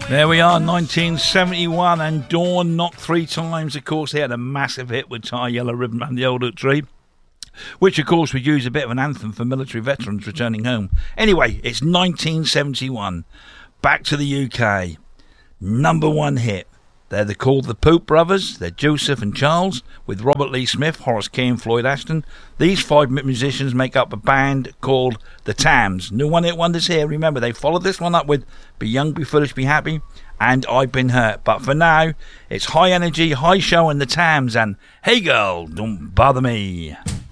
There we are, 1971, and Dawn knocked 3 times. Of course, he had a massive hit with Tie Yellow Ribbon and the Old Oak Tree, which, of course, would use a bit of an anthem for military veterans returning home. Anyway, it's 1971. Back to the UK. Number 1 hit. They're called the Pope Brothers. They're Joseph and Charles, with Robert Lee Smith, Horace Key and Floyd Ashton. These 5 musicians make up a band called the Tams. New one-hit wonders here. Remember, they followed this one up with Be Young, Be Foolish, Be Happy and I've Been Hurt. But for now, it's High Energy, High Show and the Tams and Hey Girl, Don't Bother Me.